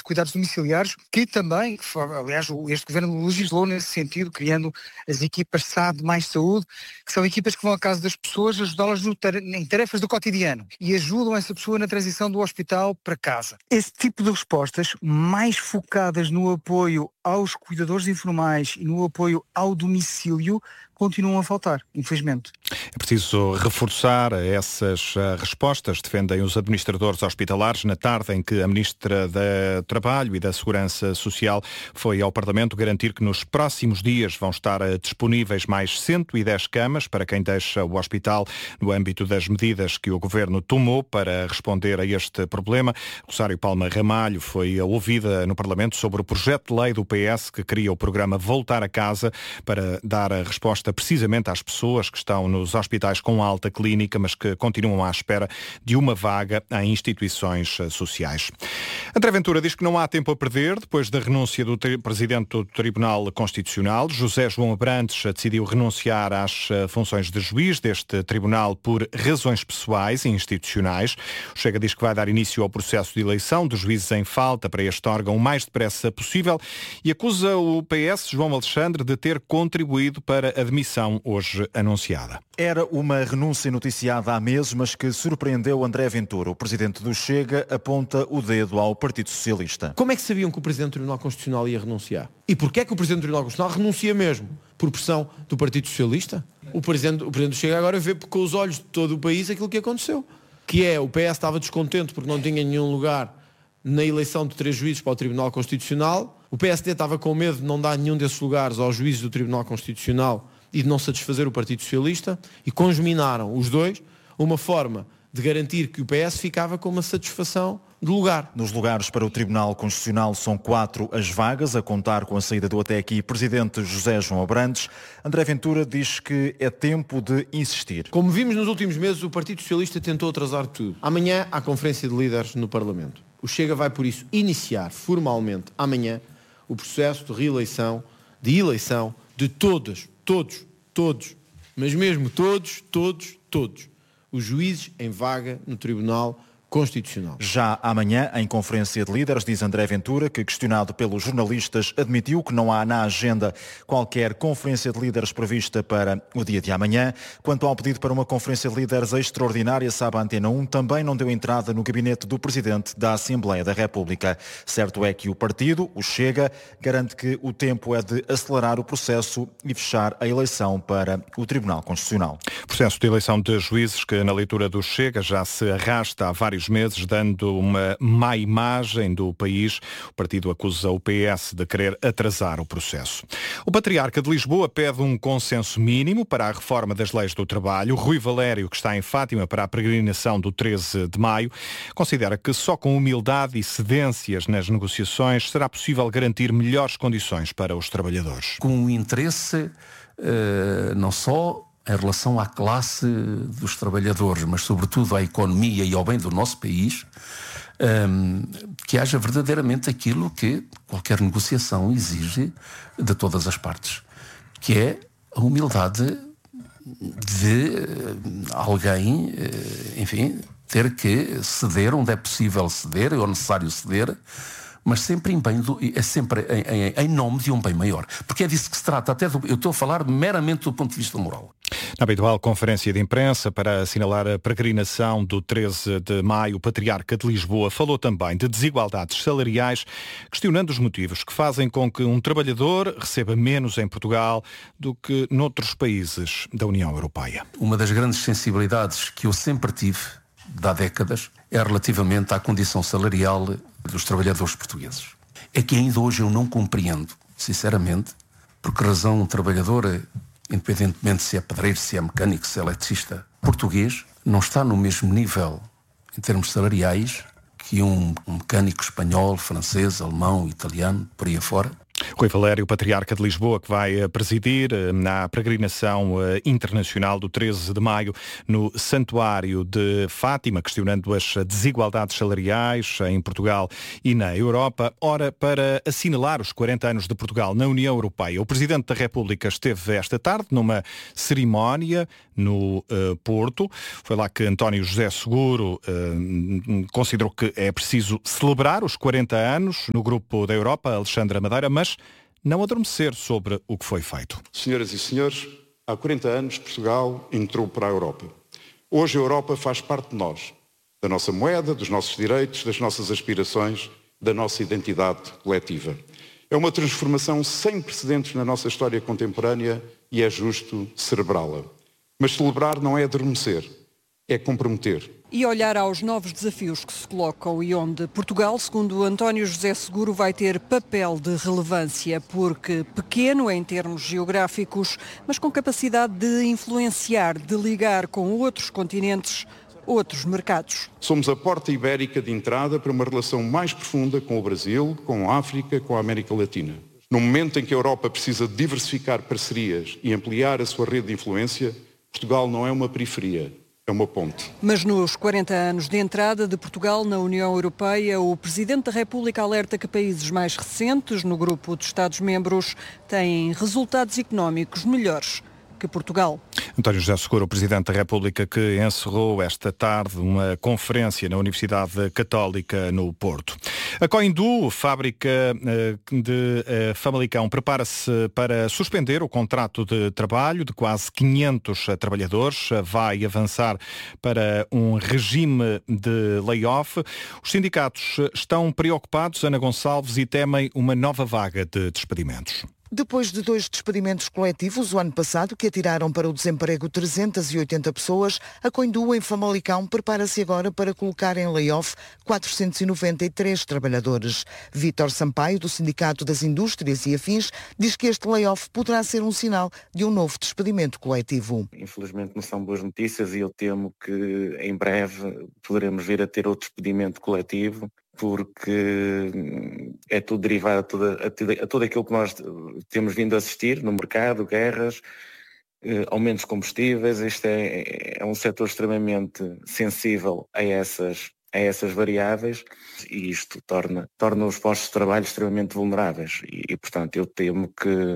cuidados domiciliares, que também, aliás, este governo legislou nesse sentido, criando as equipas SAD Mais Saúde, que são equipas que vão à casa das pessoas ajudá-las em tarefas do cotidiano e ajudam essa pessoa na transição do hospital para casa. Esse tipo de respostas, mais focadas no apoio aos cuidadores informais e no apoio ao domicílio, continuam a faltar, infelizmente. É preciso reforçar essas respostas, defendem os administradores hospitalares, na tarde em que a Ministra do Trabalho e da Segurança Social foi ao Parlamento garantir que nos próximos dias vão estar disponíveis mais 110 camas para quem deixa o hospital no âmbito das medidas que o Governo tomou para responder a este problema. Rosário Palma Ramalho foi ouvida no Parlamento sobre o projeto de lei do PS que cria o programa Voltar a Casa para dar a resposta precisamente às pessoas que estão nos hospitais com alta clínica, mas que continuam à espera de uma vaga em instituições sociais. André Ventura diz que não há tempo a perder. Depois da renúncia do Presidente do Tribunal Constitucional, José João Abrantes decidiu renunciar às funções de juiz deste tribunal por razões pessoais e institucionais. O Chega diz que vai dar início ao processo de eleição dos juízes em falta para este órgão o mais depressa possível e acusa o PS, João Alexandre, de ter contribuído para a demissão hoje anunciada. Era uma renúncia noticiada há meses, mas que surpreendeu André Ventura. O presidente do Chega aponta o dedo ao Partido Socialista. Como é que sabiam que o presidente do Tribunal Constitucional ia renunciar? E porquê é que o presidente do Tribunal Constitucional renuncia mesmo? Por pressão do Partido Socialista? O presidente do Chega agora vê com os olhos de todo o país aquilo que aconteceu. Que é, o PS estava descontente porque não tinha nenhum lugar na eleição de 3 juízes para o Tribunal Constitucional. O PSD estava com medo de não dar nenhum desses lugares aos juízes do Tribunal Constitucional e de não satisfazer o Partido Socialista, e conjuminaram os dois uma forma de garantir que o PS ficava com uma satisfação de lugar. Nos lugares para o Tribunal Constitucional são 4 as vagas, a contar com a saída do até aqui presidente José João Abrantes. André Ventura diz que é tempo de insistir. Como vimos nos últimos meses, o Partido Socialista tentou atrasar tudo. Amanhã há conferência de líderes no Parlamento. O Chega vai, por isso, iniciar formalmente amanhã o processo de reeleição, de eleição de todos, mas mesmo todos, os juízes em vaga no Tribunal Constitucional. Já amanhã, em conferência de líderes, diz André Ventura, que questionado pelos jornalistas, admitiu que não há na agenda qualquer conferência de líderes prevista para o dia de amanhã. Quanto ao pedido para uma conferência de líderes extraordinária, sabe a Antena 1, também não deu entrada no gabinete do Presidente da Assembleia da República. Certo é que o partido, o Chega, garante que o tempo é de acelerar o processo e fechar a eleição para o Tribunal Constitucional. Processo de eleição de juízes que, na leitura do Chega, já se arrasta há vários meses, dando uma má imagem do país. O partido acusa o PS de querer atrasar o processo. O Patriarca de Lisboa pede um consenso mínimo para a reforma das leis do trabalho. Rui Valério, que está em Fátima para a peregrinação do 13 de maio, considera que só com humildade e cedências nas negociações será possível garantir melhores condições para os trabalhadores. Com interesse não só em relação à classe dos trabalhadores, mas sobretudo à economia e ao bem do nosso país, que haja verdadeiramente aquilo que qualquer negociação exige de todas as partes, que é a humildade de alguém, enfim, ter que ceder onde é possível ceder, ou necessário ceder, mas sempre em nome de um bem maior. Porque é disso que se trata. Eu estou a falar meramente do ponto de vista moral. Na habitual conferência de imprensa para assinalar a peregrinação do 13 de maio, o Patriarca de Lisboa falou também de desigualdades salariais, questionando os motivos que fazem com que um trabalhador receba menos em Portugal do que noutros países da União Europeia. Uma das grandes sensibilidades que eu sempre tive, há décadas, é relativamente à condição salarial dos trabalhadores portugueses. É que ainda hoje eu não compreendo, sinceramente, por que razão um trabalhador, independentemente se é pedreiro, se é mecânico, se é eletricista, português, não está no mesmo nível em termos salariais que um mecânico espanhol, francês, alemão, italiano, por aí afora. Rui Valério, patriarca de Lisboa, que vai presidir na peregrinação internacional do 13 de maio no Santuário de Fátima, questionando as desigualdades salariais em Portugal e na Europa. Ora, para assinalar os 40 anos de Portugal na União Europeia, o Presidente da República esteve esta tarde numa cerimónia no Porto. Foi lá que António José Seguro considerou que é preciso celebrar os 40 anos no Grupo da Europa, Alexandra Madeira, mas não adormecer sobre o que foi feito. Senhoras e senhores, há 40 anos Portugal entrou para a Europa. Hoje a Europa faz parte de nós, da nossa moeda, dos nossos direitos, das nossas aspirações, da nossa identidade coletiva. É uma transformação sem precedentes na nossa história contemporânea e é justo celebrá-la. Mas celebrar não é adormecer, é comprometer. E olhar aos novos desafios que se colocam e onde Portugal, segundo António José Seguro, vai ter papel de relevância, porque pequeno em termos geográficos, mas com capacidade de influenciar, de ligar com outros continentes, outros mercados. Somos a porta ibérica de entrada para uma relação mais profunda com o Brasil, com a África, com a América Latina. No momento em que a Europa precisa diversificar parcerias e ampliar a sua rede de influência, Portugal não é uma periferia, é uma ponte. Mas nos 40 anos de entrada de Portugal na União Europeia, o Presidente da República alerta que países mais recentes no grupo de Estados-membros têm resultados económicos melhores que Portugal. António José Seguro, o Presidente da República, que encerrou esta tarde uma conferência na Universidade Católica no Porto. A Coindu, fábrica de Famalicão, prepara-se para suspender o contrato de trabalho de quase 500 trabalhadores. Vai avançar para um regime de layoff. Os sindicatos estão preocupados, Ana Gonçalves, e temem uma nova vaga de despedimentos. Depois de 2 despedimentos coletivos o ano passado, que atiraram para o desemprego 380 pessoas, a Coindu, em Famalicão, prepara-se agora para colocar em layoff 493 trabalhadores. Vítor Sampaio, do Sindicato das Indústrias e Afins, diz que este layoff poderá ser um sinal de um novo despedimento coletivo. Infelizmente não são boas notícias e eu temo que em breve poderemos vir a ter outro despedimento coletivo, porque é tudo derivado a tudo aquilo que nós temos vindo a assistir no mercado, guerras, aumentos de combustíveis. Isto é um setor extremamente sensível a essas variáveis e isto torna os postos de trabalho extremamente vulneráveis e portanto, eu temo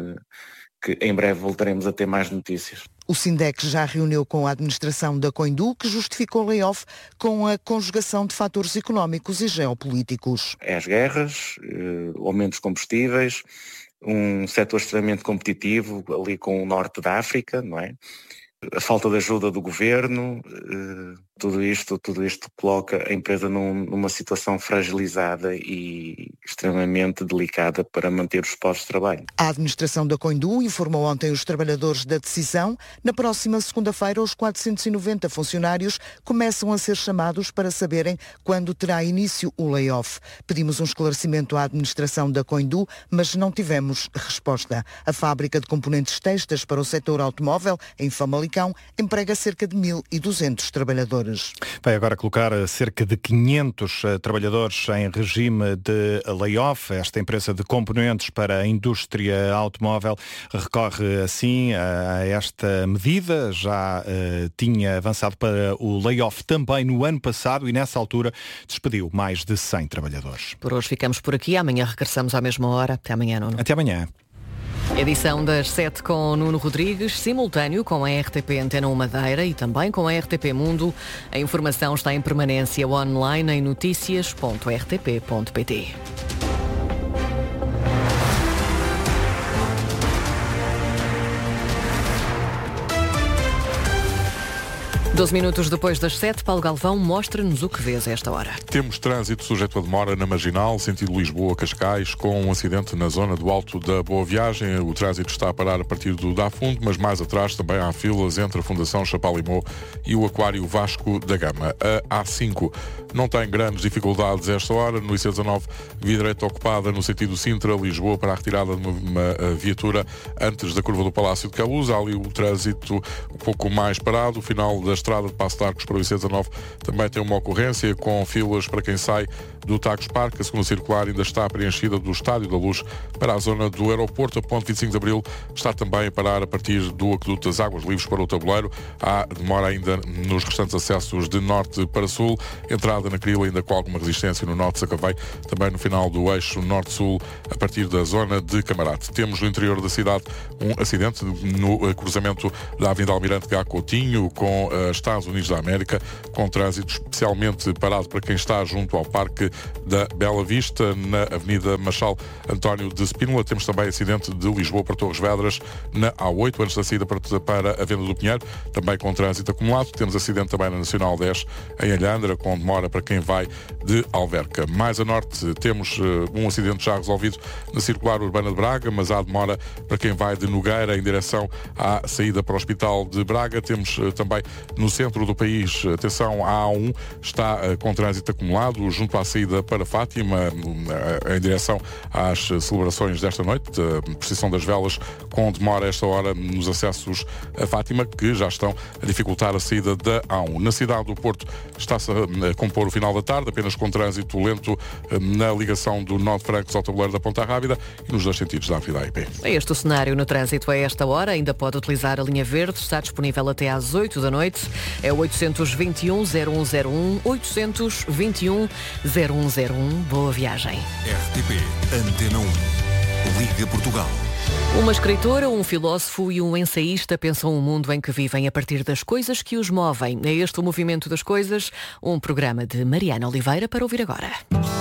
que em breve voltaremos a ter mais notícias. O Sindec já reuniu com a administração da Coindu, que justificou o layoff com a conjugação de fatores económicos e geopolíticos. É as guerras, aumentos de combustíveis, um setor extremamente competitivo ali com o norte da África, não é? A falta de ajuda do governo, tudo isto coloca a empresa numa situação fragilizada e extremamente delicada para manter os postos de trabalho. A administração da Coindu informou ontem os trabalhadores da decisão. Na próxima segunda-feira, os 490 funcionários começam a ser chamados para saberem quando terá início o layoff. Pedimos um esclarecimento à administração da Coindu, mas não tivemos resposta. A fábrica de componentes textas para o setor automóvel, em Famalicão, emprega cerca de 1.200 trabalhadores. Vai agora colocar cerca de 500 trabalhadores em regime de layoff. Esta empresa de componentes para a indústria automóvel recorre assim a esta medida. Já tinha avançado para o layoff também no ano passado e nessa altura despediu mais de 100 trabalhadores. Por hoje ficamos por aqui. Amanhã regressamos à mesma hora. Até amanhã, Nuno. Até amanhã. Edição das 7 com Nuno Rodrigues, simultâneo com a RTP Antena 1 Madeira e também com a RTP Mundo. A informação está em permanência online em noticias.rtp.pt. 12 minutos depois das 7, Paulo Galvão mostra-nos o que vês a esta hora. Temos trânsito sujeito a demora na Marginal, sentido Lisboa-Cascais, com um acidente na zona do Alto da Boa Viagem. O trânsito está a parar a partir do Dafundo, mas mais atrás também há filas entre a Fundação Chapalimau e o Aquário Vasco da Gama. A A5 não tem grandes dificuldades a esta hora. No IC19, via direita ocupada no sentido Sintra-Lisboa para a retirada de uma viatura antes da curva do Palácio de Queluz. Há ali o trânsito um pouco mais parado. O final da estrada de Passo de Arcos para o IC19 também tem uma ocorrência com filas para quem sai do Tagus Park. A segunda circular ainda está preenchida do Estádio da Luz para a zona do aeroporto. A ponte 25 de Abril está também a parar a partir do aqueduto das Águas Livres para o Tabuleiro. Há demora ainda nos restantes acessos de norte para sul. Entrada na Crila ainda com alguma resistência no norte de Sacavém, também no final do eixo norte-sul a partir da zona de Camarate. Temos no interior da cidade um acidente no cruzamento da Avenida Almirante Gá Coutinho com Estados Unidos da América, com trânsito especialmente parado para quem está junto ao Parque da Bela Vista, na Avenida Marechal António de Spínola. Temos também acidente de Lisboa para Torres Vedras, na A8, antes da saída para a Venda do Pinheiro, também com trânsito acumulado. Temos acidente também na Nacional 10, em Alhandra, com demora para quem vai de Alverca. Mais a norte temos um acidente já resolvido na Circular Urbana de Braga, mas há demora para quem vai de Nogueira em direção à saída para o Hospital de Braga. Temos também no centro do país, atenção, a A1 está com trânsito acumulado junto à saída para Fátima, em direção às celebrações desta noite, a procissão das velas, com demora a esta hora nos acessos a Fátima, que já estão a dificultar a saída da A1. Na cidade do Porto está-se a compor o final da tarde, apenas com trânsito lento na ligação do Nó de Francos ao Tabuleiro da Ponta Rábida e nos dois sentidos da Avenida AIP. É este o cenário no trânsito a esta hora. Ainda pode utilizar a linha verde, está disponível até às 8 da noite. É o 821-0101, 821-0101. Boa viagem. RTP Antena 1. Liga Portugal. Uma escritora, um filósofo e um ensaísta pensam um mundo em que vivem a partir das coisas que os movem. É este o Movimento das Coisas, um programa de Mariana Oliveira para ouvir agora.